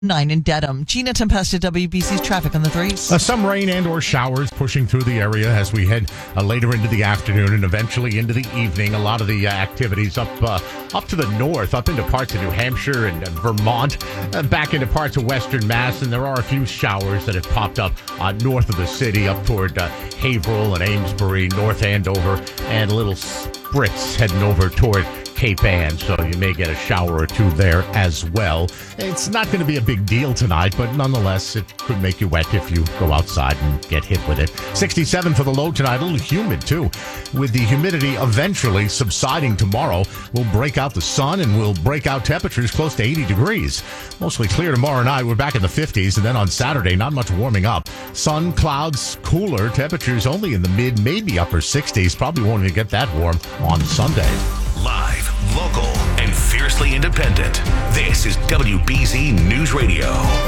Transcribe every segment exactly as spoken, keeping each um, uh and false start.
nine in Dedham. Gina Tempesta, W B C's traffic on the threes. Uh, some rain and or showers pushing through the area as we head uh, later into the afternoon and eventually into the evening. A lot of the uh, activities up uh, up to the north, up into parts of New Hampshire and uh, Vermont, uh, back into parts of Western Mass. And there are a few showers that have popped up uh, north of the city, up toward uh, Haverhill and Amesbury, North Andover, and a little spritz heading over toward Cape Ann, so you may get a shower or two there as well. It's not going to be a big deal tonight, but nonetheless, it could make you wet if you go outside and get hit with it. sixty-seven for the low tonight, a little humid too. With the humidity eventually subsiding tomorrow, we'll break out the sun and we'll break out temperatures close to eighty degrees. Mostly clear tomorrow night. We're back in the fifties, and then on Saturday, not much warming up. Sun, clouds, cooler, temperatures only in the mid, maybe upper sixties. Probably won't even get that warm on Sunday. Live, local, and fiercely independent. This is W B Z News Radio.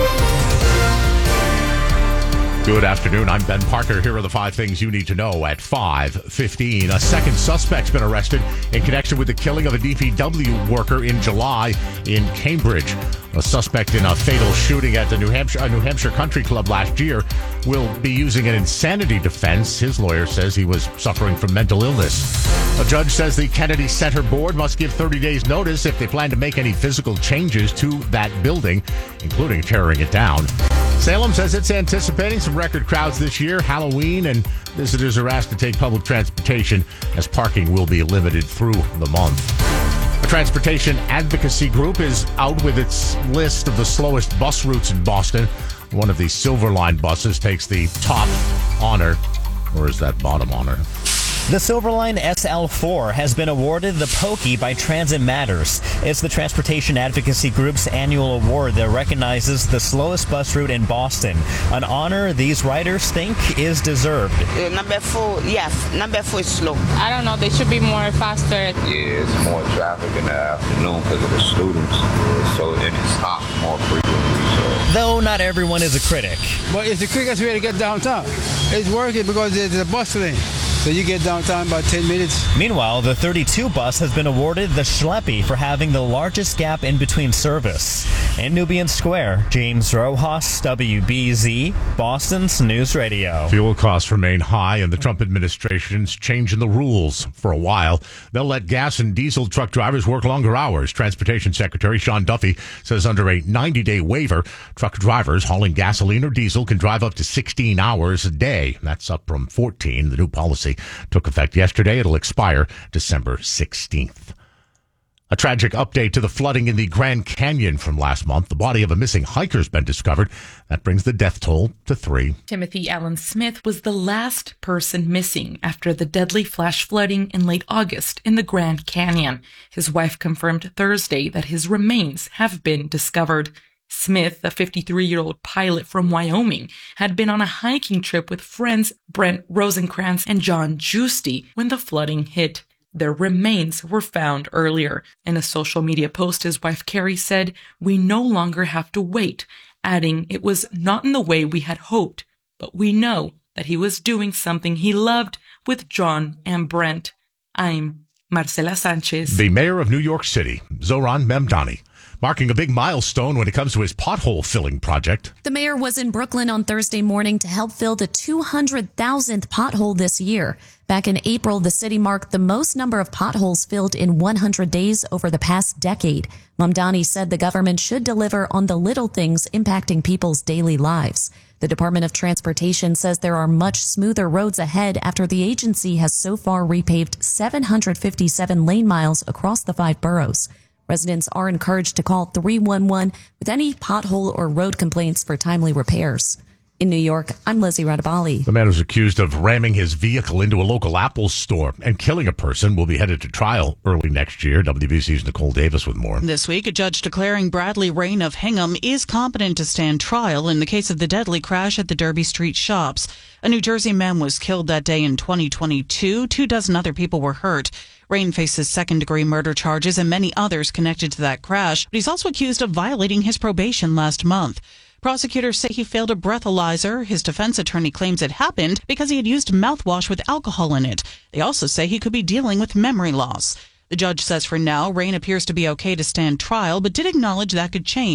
Good afternoon. I'm Ben Parker. Here are the five things you need to know at five fifteen. A second suspect's been arrested in connection with the killing of a D P W worker in July in Cambridge. A suspect in a fatal shooting at the New Hampshire, a New Hampshire Country Club last year will be using an insanity defense. His lawyer says he was suffering from mental illness. A judge says the Kennedy Center board must give thirty days notice if they plan to make any physical changes to that building, including tearing it down. Salem says it's anticipating some record crowds this year, Halloween, and visitors are asked to take public transportation as parking will be limited through the month. A transportation advocacy group is out with its list of the slowest bus routes in Boston. One of the Silver Line buses takes the top honor, or is that bottom honor? The Silverline S L four has been awarded the Pokey by Transit Matters. It's the Transportation Advocacy Group's annual award that recognizes the slowest bus route in Boston, an honor these riders think is deserved. Uh, number four, yes, number four is slow. I don't know, they should be more faster. Yeah, it's more traffic in the afternoon because of the students, so and it stops more frequently. So. Though not everyone is a critic. But it's the quickest way to get downtown. It's working because it's a bus lane. So you get downtown about ten minutes. Meanwhile, the thirty-two bus has been awarded the Schleppy for having the largest gap in between service. In Nubian Square, James Rojas, W B Z, Boston's News Radio. Fuel costs remain high, and the Trump administration's changing the rules for a while. They'll let gas and diesel truck drivers work longer hours. Transportation Secretary Sean Duffy says under a ninety-day waiver, truck drivers hauling gasoline or diesel can drive up to sixteen hours a day. That's up from fourteen. The new policy took effect yesterday. It'll expire December sixteenth. A tragic update to the flooding in the Grand Canyon from last month. The body of a missing hiker has been discovered. That brings the death toll to three. Timothy Allen Smith was the last person missing after the deadly flash flooding in late August in the Grand Canyon. His wife confirmed Thursday that his remains have been discovered. Smith, a fifty-three-year-old pilot from Wyoming, had been on a hiking trip with friends Brent Rosenkrantz and John Giusti when the flooding hit. Their remains were found earlier. In a social media post, his wife Carrie said, "We no longer have to wait," adding, "It was not in the way we had hoped, but we know that he was doing something he loved with John and Brent." I'm Marcela Sanchez. The mayor of New York City, Zohran Mamdani, marking a big milestone when it comes to his pothole filling project. The mayor was in Brooklyn on Thursday morning to help fill the two hundred thousandth pothole this year. Back in April, the city marked the most number of potholes filled in one hundred days over the past decade. Mamdani said the government should deliver on the little things impacting people's daily lives. The Department of Transportation says there are much smoother roads ahead after the agency has so far repaved seven hundred fifty-seven lane miles across the five boroughs. Residents are encouraged to call three one one with any pothole or road complaints for timely repairs. In New York, I'm Lizzie Radabali. The man who's accused of ramming his vehicle into a local Apple store and killing a person will be headed to trial early next year. W B C's Nicole Davis with more. This week, a judge declaring Bradley Rain of Hingham is competent to stand trial in the case of the deadly crash at the Derby Street shops. A New Jersey man was killed that day in twenty twenty-two. Two dozen other people were hurt. Rain faces second-degree murder charges and many others connected to that crash, but he's also accused of violating his probation last month. Prosecutors say he failed a breathalyzer. His defense attorney claims it happened because he had used mouthwash with alcohol in it. They also say he could be dealing with memory loss. The judge says for now, Rain appears to be okay to stand trial, but did acknowledge that could change.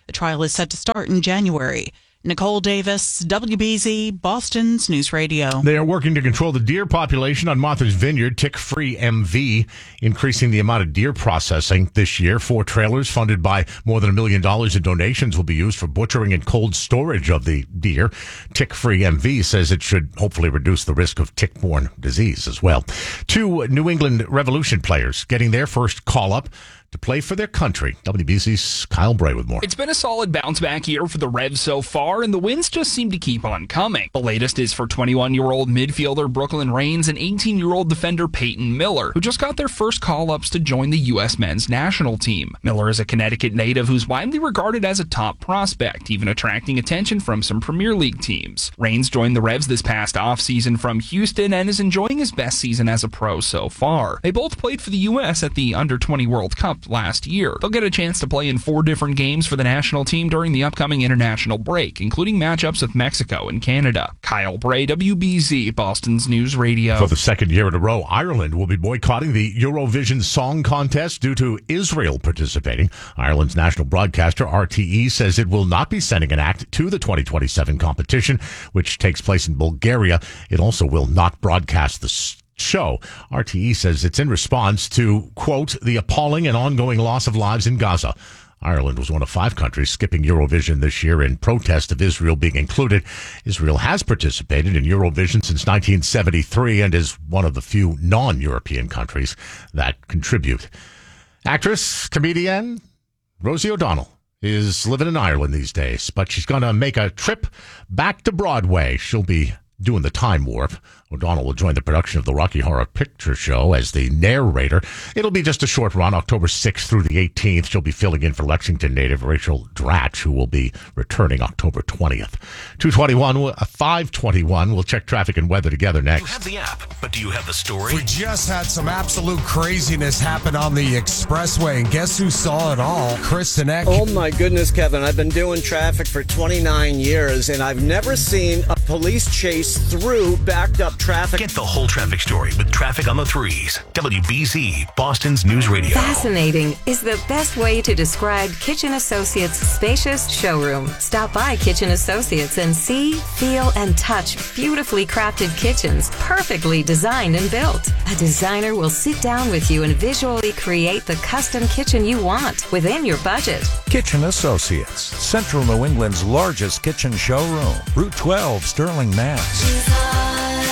The trial is set to start in January. Nicole Davis, W B Z, Boston's News Radio. They are working to control the deer population on Martha's Vineyard, Tick-Free M V, increasing the amount of deer processing this year. Four trailers funded by more than a million dollars in donations will be used for butchering and cold storage of the deer. Tick-Free M V says it should hopefully reduce the risk of tick-borne disease as well. Two New England Revolution players getting their first call-up to play for their country. W B C's Kyle Bray with more. It's been a solid bounce-back year for the Revs so far, and the wins just seem to keep on coming. The latest is for twenty-one-year-old midfielder Brooklyn Raines and eighteen-year-old defender Peyton Miller, who just got their first call-ups to join the U S men's national team. Miller is a Connecticut native who's widely regarded as a top prospect, even attracting attention from some Premier League teams. Raines joined the Revs this past offseason from Houston and is enjoying his best season as a pro so far. They both played for the U S at the under twenty World Cup last year. They'll get a chance to play in four different games for the national team during the upcoming international break, including matchups with Mexico and Canada. Kyle Bray, W B Z, Boston's News Radio. For the second year in a row, Ireland will be boycotting the Eurovision Song Contest due to Israel participating. Ireland's national broadcaster, R T E, says it will not be sending an act to the twenty twenty-seven competition, which takes place in Bulgaria. It also will not broadcast the show. R T E says it's in response to, quote, the appalling and ongoing loss of lives in Gaza. Ireland was one of five countries skipping Eurovision this year in protest of Israel being included. Israel has participated in Eurovision since nineteen seventy-three and is one of the few non-European countries that contribute. Actress, comedian Rosie O'Donnell is living in Ireland these days, but she's going to make a trip back to Broadway. She'll be doing the time warp. O'Donnell will join the production of the Rocky Horror Picture Show as the narrator. It'll be just a short run, October sixth through the eighteenth. She'll be filling in for Lexington native Rachel Dratch, who will be returning October twentieth. two twenty-one, five twenty-one. We'll check traffic and weather together next. You have the app, but do you have the story? We just had some absolute craziness happen on the expressway, and guess who saw it all? Kristen Eck. Oh my goodness, Kevin. I've been doing traffic for twenty-nine years, and I've never seen a police chase through backed up traffic. Get the whole traffic story with Traffic on the Threes. W B Z, Boston's News Radio. Fascinating is the best way to describe Kitchen Associates' spacious showroom. Stop by Kitchen Associates and see, feel, and touch beautifully crafted kitchens, perfectly designed and built. A designer will sit down with you and visually create the custom kitchen you want within your budget. Kitchen Associates, Central New England's largest kitchen showroom. Route twelve, Sterling, Mass.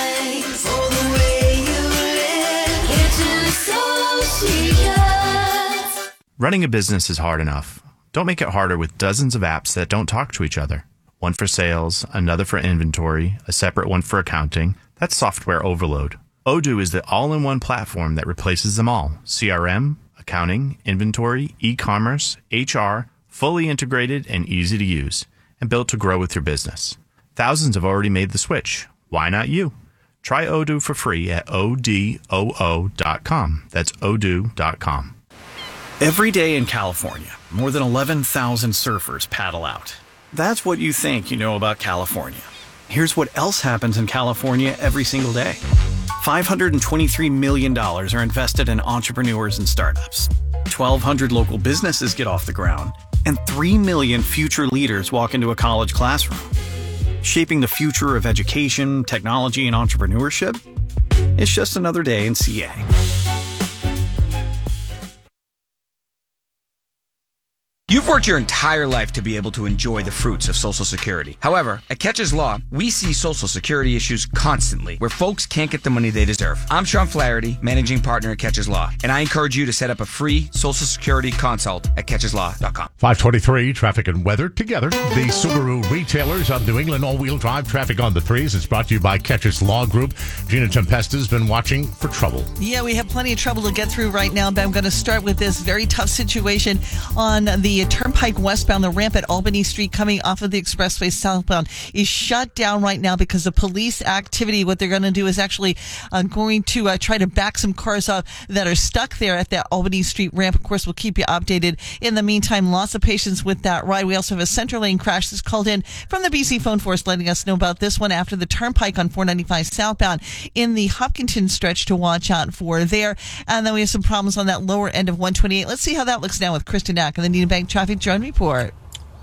Running a business is hard enough. Don't make it harder with dozens of apps that don't talk to each other. One for sales, another for inventory, a separate one for accounting. That's software overload. Odoo is the all-in-one platform that replaces them all. C R M, accounting, inventory, e-commerce, H R, fully integrated and easy to use, and built to grow with your business. Thousands have already made the switch. Why not you? Try Odoo for free at O D O O dot com. That's odoo dot com. Every day in California, more than eleven thousand surfers paddle out. That's what you think you know about California. Here's what else happens in California every single day. five hundred twenty-three million dollars are invested in entrepreneurs and startups. twelve hundred local businesses get off the ground, and three million future leaders walk into a college classroom. Shaping the future of education, technology, and entrepreneurship? It's just another day in C A. You've worked your entire life to be able to enjoy the fruits of Social Security. However, at Catches Law, we see Social Security issues constantly where folks can't get the money they deserve. I'm Sean Flaherty, managing partner at Catches Law, and I encourage you to set up a free Social Security consult at catches law dot com. five twenty-three, traffic and weather together. The Subaru retailers of New England all-wheel drive traffic on the threes. It's brought to you by Catches Law Group. Gina Tempesta's been watching for trouble. Yeah, we have plenty of trouble to get through right now, but I'm going to start with this very tough situation on the Turnpike westbound. The ramp at Albany Street coming off of the expressway southbound is shut down right now because of police activity. What they're going to do is actually uh, going to uh, try to back some cars off that are stuck there at that Albany Street ramp. Of course, we'll keep you updated. In the meantime, lots of patience with that ride. We also have a center lane crash that's called in from the B C phone force, letting us know about this one after the Turnpike on four ninety-five southbound in the Hopkinton stretch to watch out for there. And then we have some problems on that lower end of one twenty-eight. Let's see how that looks now with Kristen Ack and the Needham Bank Traffic Drone Report.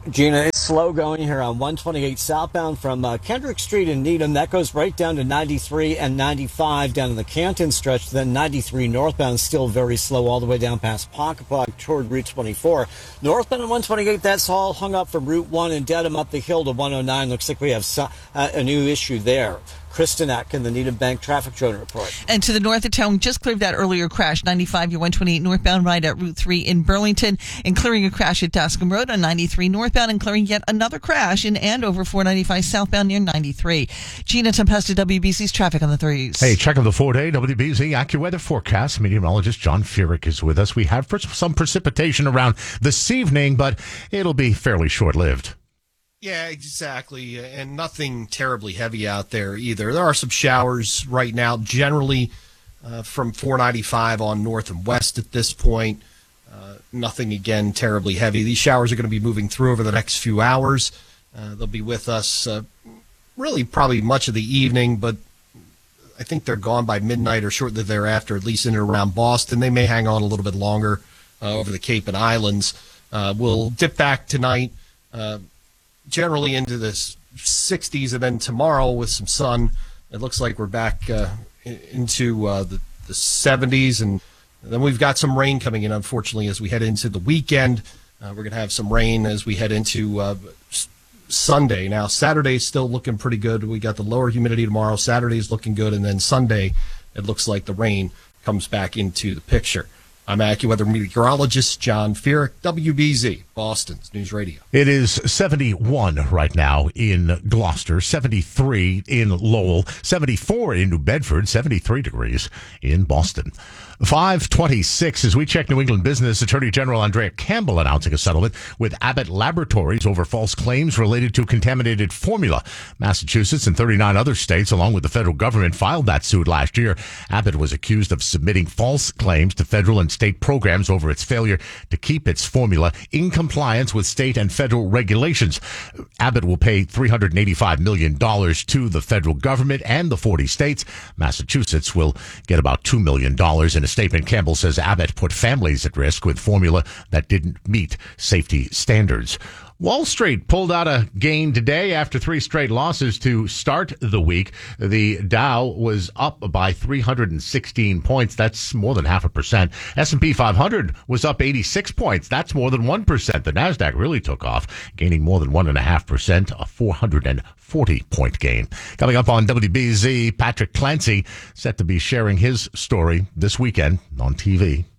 Gina, it's slow going here on one twenty-eight southbound from uh, Kendrick Street in Needham. That goes right down to ninety-three and ninety-five down in the Canton stretch. Then ninety-three northbound still very slow all the way down past Ponkapaug toward Route twenty-four. Northbound on one twenty-eight, that's all hung up from Route one in Dedham up the hill to one oh nine. Looks like we have so, uh, a new issue there. Kristen Atkin, the Needham Bank Traffic Drone Report. And to the north of town, just cleared that earlier crash, ninety-five, your one twenty-eight northbound right at Route three in Burlington, and clearing a crash at Dascom Road on ninety-three northbound, and clearing yet another crash in Andover, four ninety-five southbound near ninety-three. Gina Tempesta, W B C's traffic on the threes. Hey, check out the four-day W B Z AccuWeather forecast. Meteorologist John Furyk is with us. We have some precipitation around this evening, but it'll be fairly short-lived. Yeah, exactly, and nothing terribly heavy out there either. There are some showers right now, generally uh, from four ninety-five on north and west at this point. Uh, nothing, again, terribly heavy. These showers are going to be moving through over the next few hours. Uh, they'll be with us uh, really probably much of the evening, but I think they're gone by midnight or shortly thereafter, at least in and around Boston. They may hang on a little bit longer uh, over the Cape and Islands. Uh, we'll dip back tonight. Uh, generally into the sixties, and then tomorrow with some sun, it looks like we're back uh, into uh, the, the seventies, and then we've got some rain coming in, unfortunately, as we head into the weekend. Uh, we're going to have some rain as we head into uh, Sunday. Now, Saturday's still looking pretty good. We got the lower humidity tomorrow. Saturday's looking good, and then Sunday, it looks like the rain comes back into the picture. I'm AccuWeather meteorologist John Furyk, W B Z, Boston's News Radio. It is seventy-one right now in Gloucester, seventy-three in Lowell, seventy-four in New Bedford, seventy-three degrees in Boston. five twenty-six, as we check New England business, Attorney General Andrea Campbell announcing a settlement with Abbott Laboratories over false claims related to contaminated formula. Massachusetts and thirty-nine other states, along with the federal government, filed that suit last year. Abbott was accused of submitting false claims to federal and state programs over its failure to keep its formula in compliance with state and federal regulations. Abbott will pay three hundred eighty-five million dollars to the federal government and the forty states. Massachusetts will get about two million dollars. In a statement, Campbell says Abbott put families at risk with formula that didn't meet safety standards. Wall Street pulled out a gain today after three straight losses to start the week. The Dow was up by three hundred sixteen points. That's more than half a percent. S and P five hundred was up eighty-six points. That's more than one percent. The Nasdaq really took off, gaining more than one point five percent, a four hundred forty point gain. Coming up on W B Z, Patrick Clancy set to be sharing his story this weekend on T V.